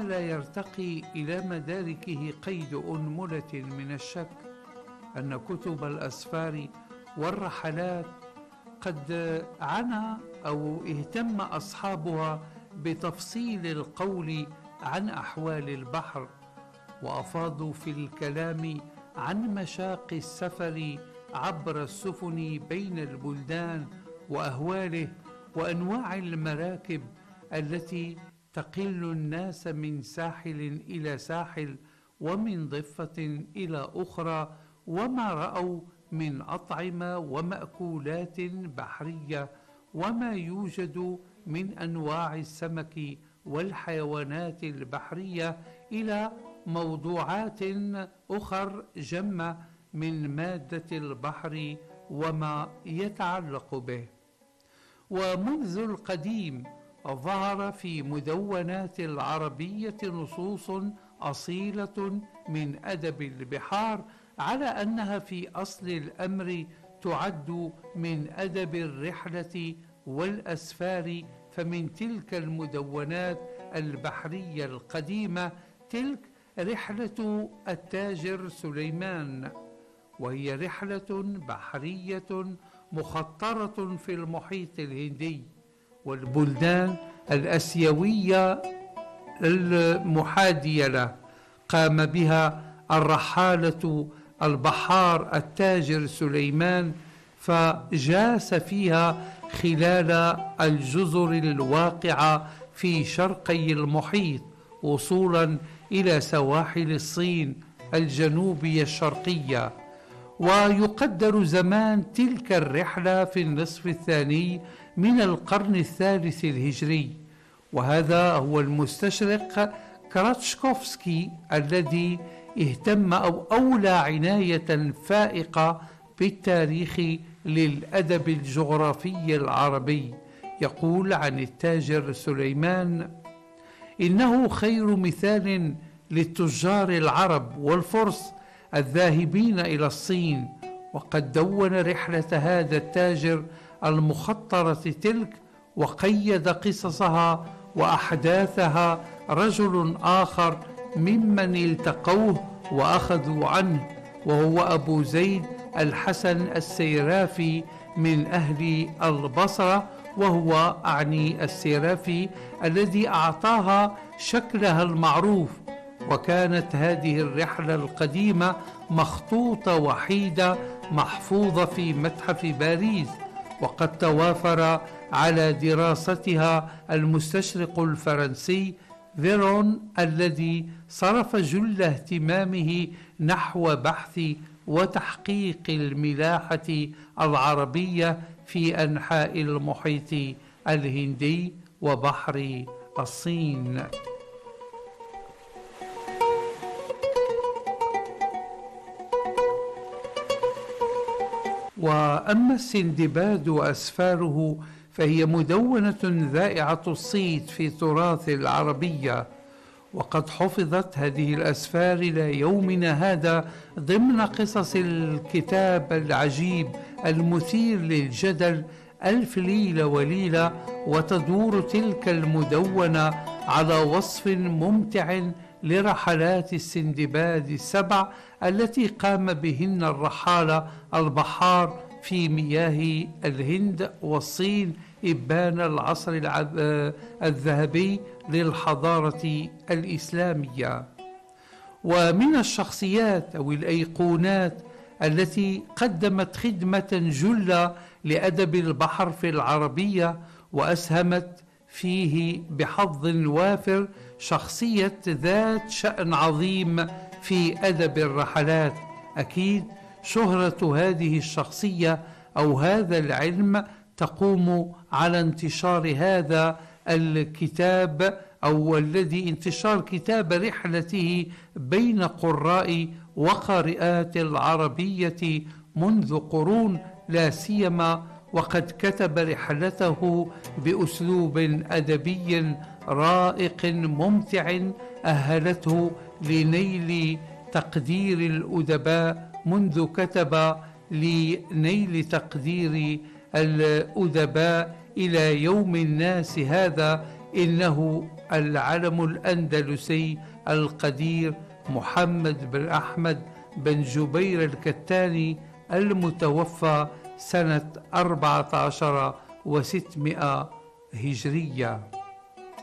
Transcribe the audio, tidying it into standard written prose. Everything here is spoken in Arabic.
لا يرتقي إلى مداركه قيد أنملة من الشك أن كتب الأسفار والرحلات قد عنى أو اهتم أصحابها بتفصيل القول عن أحوال البحر، وأفاضوا في الكلام عن مشاق السفر عبر السفن بين البلدان وأهواله، وأنواع المراكب التي تقل الناس من ساحل إلى ساحل ومن ضفة إلى أخرى، وما رأوا من أطعمة ومأكولات بحرية، وما يوجد من أنواع السمك والحيوانات البحرية، إلى موضوعات أخر جمة من مادة البحر وما يتعلق به. ومنذ القديم ظهر في مدونات العربية نصوص أصيلة من أدب البحار على أنها في أصل الأمر تعد من أدب الرحلة والأسفار. فمن تلك المدونات البحرية القديمة تلك رحلة التاجر سليمان، وهي رحلة بحرية مخطرة في المحيط الهندي والبلدان الآسيوية المحادية له. قام بها الرحالة البحار التاجر سليمان، فجاس فيها خلال الجزر الواقعة في شرقي المحيط وصولا إلى سواحل الصين الجنوبية الشرقية. ويقدر زمان تلك الرحلة في النصف الثاني من القرن الثالث الهجري، وهذا هو المستشرق كراتشكوفسكي الذي اهتم أو أولى عناية فائقة بالتاريخ للأدب الجغرافي العربي. يقول عن التاجر سليمان: إنه خير مثال للتجار العرب والفرس الذاهبين إلى الصين. وقد دون رحلة هذا التاجر المخطرة تلك وقيد قصصها وأحداثها رجل آخر ممن التقوه وأخذوا عنه، وهو أبو زيد الحسن السيرافي من أهل البصرة، وهو أعني السيرافي الذي أعطاها شكلها المعروف. وكانت هذه الرحلة القديمة مخطوطة وحيدة محفوظة في متحف باريس، وقد توافر على دراستها المستشرق الفرنسي فيرون الذي صرف جل اهتمامه نحو بحث وتحقيق الملاحة العربية في أنحاء المحيط الهندي وبحر الصين. وأما السندباد وأسفاره فهي مدونة ذائعة الصيت في تراث العربية، وقد حفظت هذه الأسفار إلى يومنا هذا ضمن قصص الكتاب العجيب المثير للجدل ألف ليلة وليلة. وتدور تلك المدونة على وصف ممتع لرحلات السندباد السبع التي قام بهن الرحالة البحار في مياه الهند والصين إبان العصر الذهبي للحضارة الإسلامية. ومن الشخصيات أو الأيقونات التي قدمت خدمة جلة لأدب البحر في العربية وأسهمت فيه بحظ وافر شخصية ذات شأن عظيم في أدب الرحلات. أكيد شهرة هذه الشخصية أو هذا العلم تقوم على انتشار هذا الكتاب أو الذي انتشار كتاب رحلته بين قراء وقارئات العربية منذ قرون، لا سيما وقد كتب رحلته بأسلوب أدبي رائق ممتع أهلته لنيل تقدير الأدباء، منذ كتب لنيل تقدير الأدباء إلى يوم الناس هذا. إنه العلم الأندلسي القدير محمد بن أحمد بن جبير الكتاني المتوفى سنة 14 و600 هجرية.